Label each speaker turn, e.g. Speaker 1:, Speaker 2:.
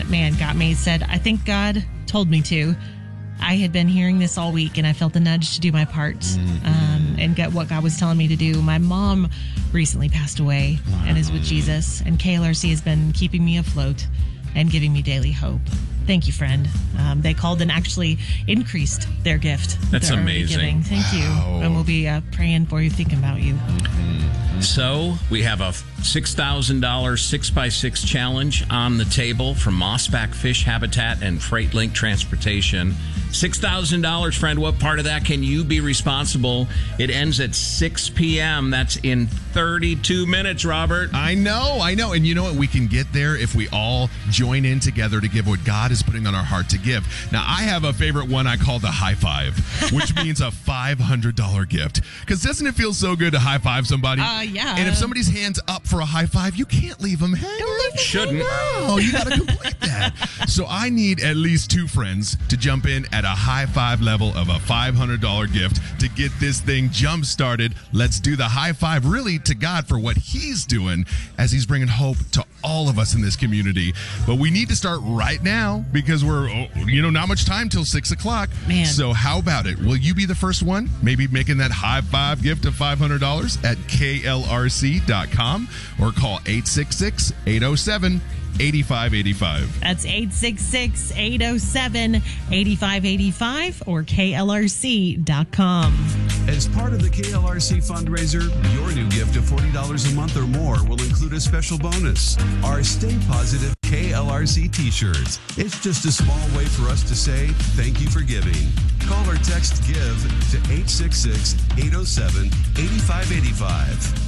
Speaker 1: man got me. He said, I think God told me to. I had been hearing this all week, and I felt the nudge to do my part and get what God was telling me to do. My mom recently passed away and is with Jesus, and KLRC has been keeping me afloat and giving me daily hope. Thank you, friend. They called and actually increased their gift.
Speaker 2: That's amazing.
Speaker 1: Giving. Thank you. And we'll be praying for you, thinking about you.
Speaker 2: So we have a $6,000 6x6 challenge on the table from Mossback Fish Habitat and Freight Link Transportation. $6,000, friend. What part of that can you be responsible? It ends at 6 p.m. That's in 32 minutes, Robert.
Speaker 3: I know. And you know what? We can get there if we all join in together to give what God is putting on our heart to give. Now, I have a favorite one I call the high five, which means a $500 gift. Because doesn't it feel so good to high five somebody?
Speaker 1: Yeah.
Speaker 3: And if somebody's hand's up for a high five, you can't leave them hanging.
Speaker 2: Shouldn't.
Speaker 3: No, you got to complete that. So I need at least two friends to jump in at a high five level of a $500 gift to get this thing jump started. Let's do the high five really to God for what he's doing as he's bringing hope to all of us in this community. But we need to start right now because we're, not much time till 6 o'clock.
Speaker 1: Man.
Speaker 3: So how about it? Will you be the first one? Maybe making that high five gift of $500 at klrc.com or call 866-807-8585.
Speaker 1: That's 866-807-8585 or klrc.com.
Speaker 4: As part of the KLRC fundraiser, your new gift of $40 a month or more will include a special bonus, our Stay Positive KLRC t-shirts. It's just a small way for us to say thank you for giving. Call or text GIVE to 866-807-8585.